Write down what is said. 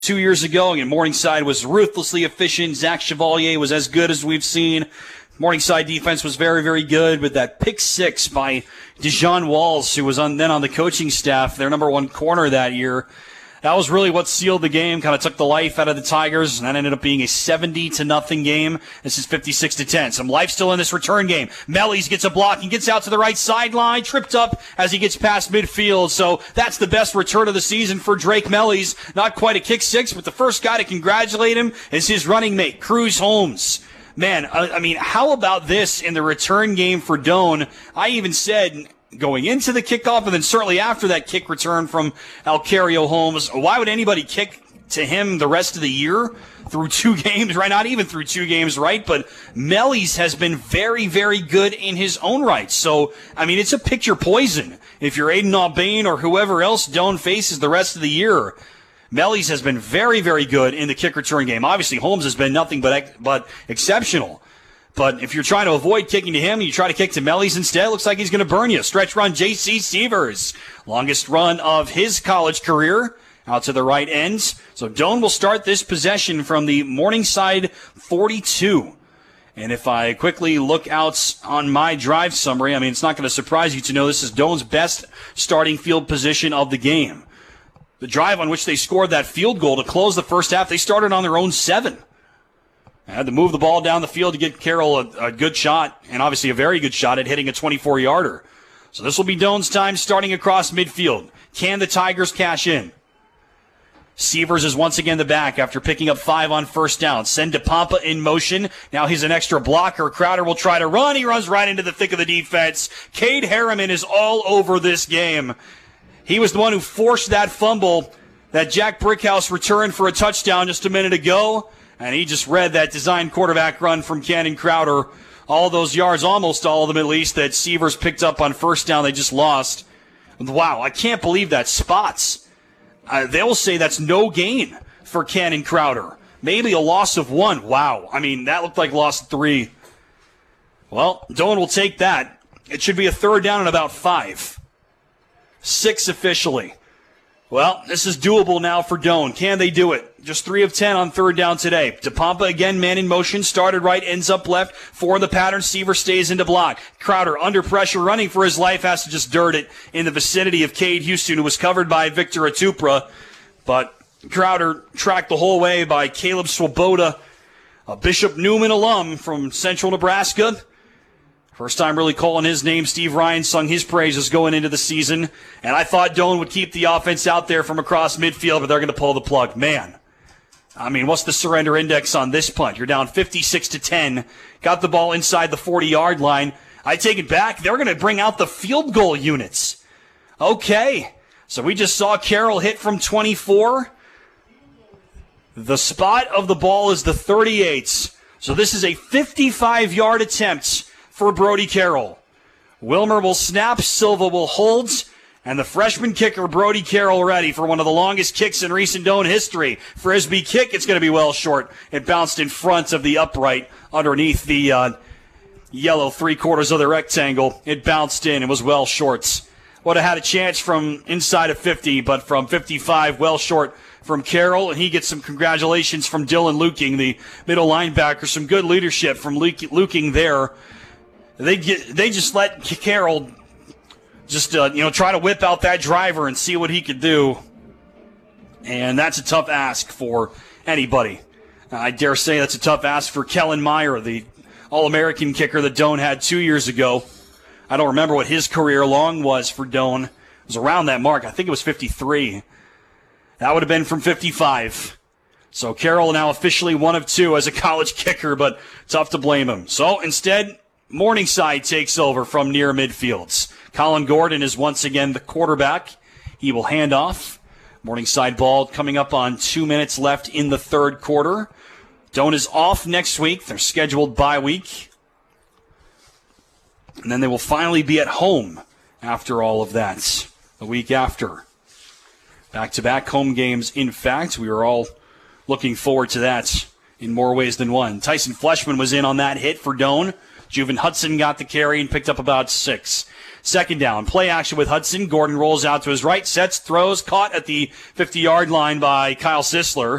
2 years ago. And Morningside was ruthlessly efficient. Zach Chevalier was as good as we've seen. Morningside defense was very, very good with that pick six by Dijon Walls, who was then on the coaching staff, their number one corner that year. That was really what sealed the game, kind of took the life out of the Tigers, and that ended up being a 70-0 game. This is 56-10. Some life still in this return game. Mellies gets a block and gets out to the right sideline, tripped up as he gets past midfield. So that's the best return of the season for Drake Mellies. Not quite a kick six, but the first guy to congratulate him is his running mate, Cruz Holmes. Man, I mean, how about this in the return game for Doane? I even said going into the kickoff and then certainly after that kick return from Alcario Holmes, why would anybody kick to him the rest of the year through 2 games, right? Not even through 2 games, right? But Mellies has been very, very good in his own right. So, I mean, it's a picture poison. If you're Aiden Aubin or whoever else Doane faces the rest of the year, Mellies has been very, very good in the kick return game. Obviously, Holmes has been nothing but exceptional. But if you're trying to avoid kicking to him, you try to kick to Mellies instead, it looks like he's going to burn you. Stretch run, J.C. Sievers. Longest run of his college career out to the right end. So Doane will start this possession from the Morningside 42. And if I quickly look out on my drive summary, I mean, it's not going to surprise you to know this is Doane's best starting field position of the game. The drive on which they scored that field goal to close the first half, they started on their own 7. They had to move the ball down the field to get Carroll a good shot, and obviously a very good shot at hitting a 24-yarder. So this will be Doane's time starting across midfield. Can the Tigers cash in? Sievers is once again the back after picking up 5 on first down. Send DePompa in motion. Now he's an extra blocker. Crowder will try to run. He runs right into the thick of the defense. Cade Harriman is all over this game. He was the one who forced that fumble that Jack Brickhouse returned for a touchdown just a minute ago. And he just read that design quarterback run from Cannon Crowder. All those yards, almost all of them at least, that Sievers picked up on first down, they just lost. Wow, I can't believe that. Spots. They'll say that's no gain for Cannon Crowder. Maybe a loss of 1. Wow. I mean, that looked like loss of 3. Well, Doane will take that. It should be a third down and about 5. 6 officially. Well, this is doable now for Doane. Can they do it? Just 3 of 10 on third down today. DePompa again, man in motion. Started right, ends up left. 4 in the pattern. Seaver stays into block. Crowder under pressure, running for his life. Has to just dirt it in the vicinity of Cade Houston, who was covered by Victor Atupra. But Crowder tracked the whole way by Caleb Swoboda, a Bishop Neumann alum from Central Nebraska. First time really calling his name. Steve Ryan sung his praises going into the season. And I thought Doane would keep the offense out there from across midfield, but they're going to pull the plug. Man, I mean, what's the surrender index on this punt? You're down 56-10. Got the ball inside the 40-yard line. I take it back. They're going to bring out the field goal units. Okay. So we just saw Carroll hit from 24. The spot of the ball is the 38. So this is a 55-yard attempt for Brody Carroll. Wilmer will snap, Silva will hold, and the freshman kicker, Brody Carroll, ready for one of the longest kicks in recent Doane history. Frisbee kick, it's going to be well short. It bounced in front of the upright underneath the yellow 3/4 of the rectangle. It bounced in. It was well short. Would have had a chance from inside of 50, but from 55, well short from Carroll, and he gets some congratulations from Dylan Luking, the middle linebacker. Some good leadership from Luking there. They just let Carroll just try to whip out that driver and see what he could do, and that's a tough ask for anybody. I dare say that's a tough ask for Kellen Meyer, the All-American kicker that Doane had 2 years ago. I don't remember what his career long was for Doane. It was around that mark. I think it was 53. That would have been from 55. So Carroll now officially 1 of 2 as a college kicker, but tough to blame him. So instead, Morningside takes over from near midfields. Colin Gordon is once again the quarterback. He will hand off. Morningside ball coming up on 2 minutes left in the third quarter. Doane is off next week. They're scheduled bye week. And then they will finally be at home after all of that, the week after. Back-to-back home games, in fact. We were all looking forward to that in more ways than one. Tyson Fleshman was in on that hit for Doane. Juven Hudson got the carry and picked up about 6. Second down, play action with Hudson. Gordon rolls out to his right, sets, throws, caught at the 50-yard line by Kyle Sisler.